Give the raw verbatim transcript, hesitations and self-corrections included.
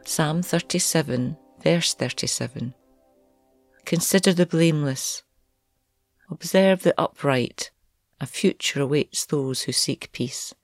Psalm thirty-seven, verse thirty-seven. Consider the blameless. Observe the upright. A future awaits those who seek peace.